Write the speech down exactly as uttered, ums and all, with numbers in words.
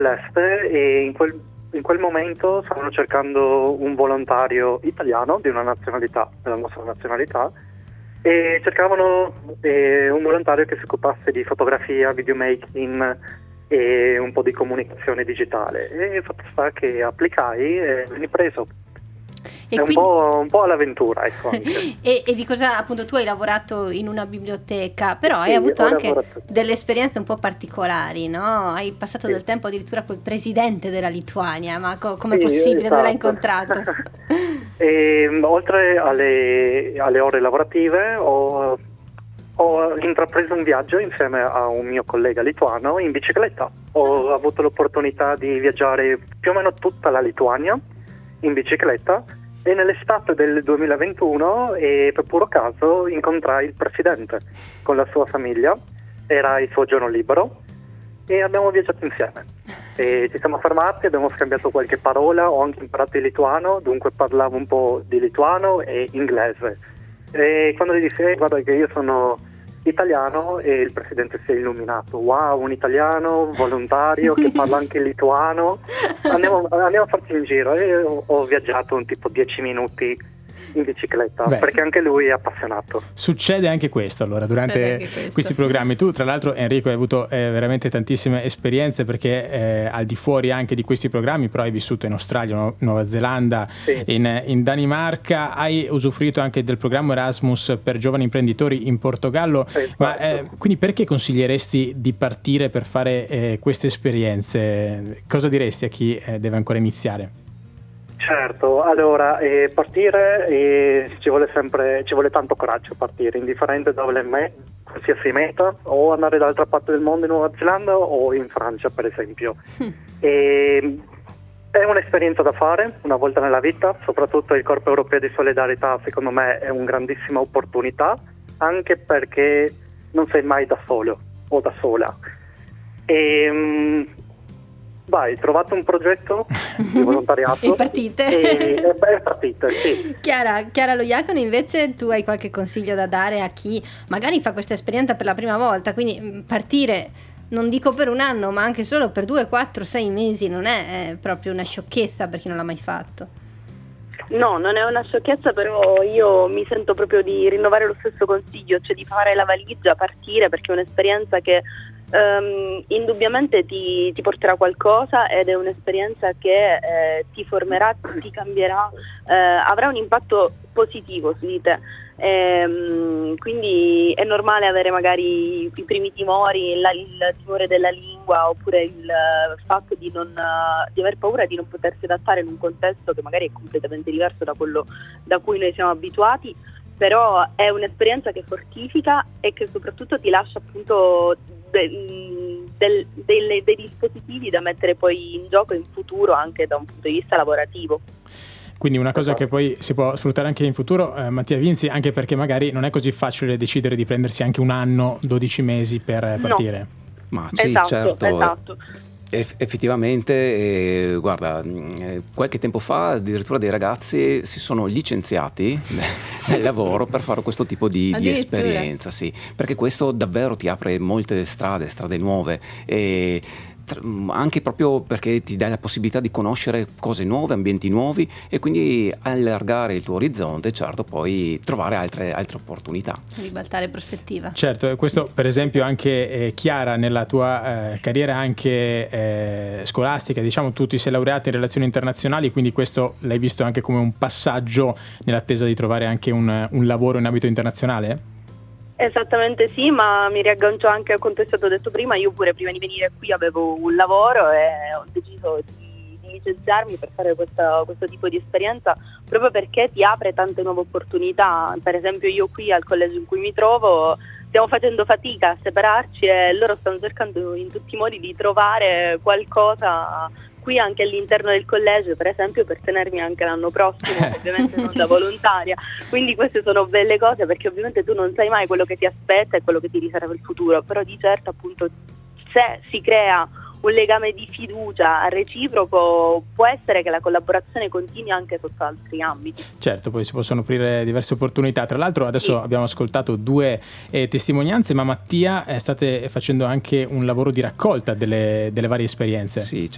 l'est e in quel, in quel momento stavano cercando un volontario italiano di una nazionalità, della nostra nazionalità, e cercavano eh, un volontario che si occupasse di fotografia, videomaking e un po' di comunicazione digitale. E fatto sta che applicai e venne preso. E è quindi... un, po', un po' all'avventura, ecco. Anche. e, e di cosa, appunto, tu hai lavorato in una biblioteca, però sì, hai avuto anche lavorato. delle esperienze un po' particolari, no? Hai passato sì. del tempo addirittura col presidente della Lituania, ma co- com'è sì, possibile? esatto. Dove l'hai incontrato? e, oltre alle, alle ore lavorative ho, ho intrapreso un viaggio insieme a un mio collega lituano in bicicletta. Ho avuto l'opportunità di viaggiare più o meno tutta la Lituania in bicicletta. E nell'estate del duemilaventuno, e per puro caso, incontrai il presidente con la sua famiglia. Era il suo giorno libero e abbiamo viaggiato insieme. E ci siamo fermati, abbiamo scambiato qualche parola, ho anche imparato il lituano, dunque parlavo un po' di lituano e inglese. E quando gli dissi, eh, guarda che io sono italiano, e il presidente si è illuminato. Wow, un italiano volontario che parla anche il lituano, andiamo, andiamo a farci in giro. E ho, ho viaggiato un tipo dieci minuti in bicicletta. Beh, perché anche lui è appassionato. Succede anche questo allora durante questo. questi programmi. Tu tra l'altro, Enrico, hai avuto eh, veramente tantissime esperienze, perché eh, al di fuori anche di questi programmi però hai vissuto in Australia, nu- Nuova Zelanda, sì. in, in Danimarca, hai usufruito anche del programma Erasmus per giovani imprenditori in Portogallo, sì, ma eh, quindi perché consiglieresti di partire per fare eh, queste esperienze? Cosa diresti a chi eh, deve ancora iniziare? Certo, allora eh, partire eh, ci vuole sempre, ci vuole tanto coraggio partire, indifferente dove me, qualsiasi meta, o andare dall'altra parte del mondo in Nuova Zelanda o in Francia per esempio. Mm. E, è un'esperienza da fare una volta nella vita, soprattutto il Corpo Europeo di Solidarietà secondo me è una grandissima opportunità, anche perché non sei mai da solo o da sola. E, vai, trovate un progetto di volontariato e partite. E, e beh, partite, sì. Chiara, Chiara Loiacono, invece tu hai qualche consiglio da dare a chi magari fa questa esperienza per la prima volta, quindi partire, non dico per un anno, ma anche solo per due, quattro, sei mesi non è eh, proprio una sciocchezza per chi non l'ha mai fatto. No, non è una sciocchezza, però io mi sento proprio di rinnovare lo stesso consiglio, cioè di fare la valigia, partire, perché è un'esperienza che Um, indubbiamente ti, ti porterà qualcosa ed è un'esperienza che eh, ti formerà, ti cambierà, eh, avrà un impatto positivo su di te. E, quindi è normale avere magari i primi timori, la, il timore della lingua, oppure il fatto di, non, di aver paura di non potersi adattare in un contesto che magari è completamente diverso da quello da cui noi siamo abituati, però è un'esperienza che fortifica e che soprattutto ti lascia appunto Del, del, delle, dei dispositivi da mettere poi in gioco in futuro anche da un punto di vista lavorativo. Quindi una cosa che poi si può sfruttare anche in futuro, eh, Mattia Vinzi, anche perché magari non è così facile decidere di prendersi anche un anno, dodici mesi per partire. No. Ma sì, esatto, certo. Esatto. Eff- effettivamente, eh, guarda, eh, qualche tempo fa addirittura dei ragazzi si sono licenziati nel lavoro per fare questo tipo di, di esperienza, sì, perché questo davvero ti apre molte strade, strade nuove, e anche proprio perché ti dà la possibilità di conoscere cose nuove, ambienti nuovi, e quindi allargare il tuo orizzonte e certo poi trovare altre, altre opportunità. Ribaltare prospettiva. Certo, questo per esempio anche eh, Chiara, nella tua eh, carriera anche eh, scolastica, diciamo tu ti sei laureata in relazioni internazionali, quindi questo l'hai visto anche come un passaggio nell'attesa di trovare anche un, un lavoro in ambito internazionale? Esattamente sì, ma mi riaggancio anche al contesto che ho detto prima. Io pure prima di venire qui avevo un lavoro e ho deciso di, di licenziarmi per fare questa, questo tipo di esperienza, proprio perché ti apre tante nuove opportunità. Per esempio io qui al collegio in cui mi trovo stiamo facendo fatica a separarci e loro stanno cercando in tutti i modi di trovare qualcosa qui anche all'interno del collegio, per esempio, per tenermi anche l'anno prossimo, ovviamente non da volontaria. Quindi queste sono belle cose, perché ovviamente tu non sai mai quello che ti aspetta e quello che ti riserva il futuro, però di certo appunto se si crea un legame di fiducia reciproco può essere che la collaborazione continui anche sotto altri ambiti. Certo, poi si possono aprire diverse opportunità. Tra l'altro adesso sì. abbiamo ascoltato due eh, testimonianze, ma Mattia eh, state facendo anche un lavoro di raccolta delle, delle varie esperienze. Sì,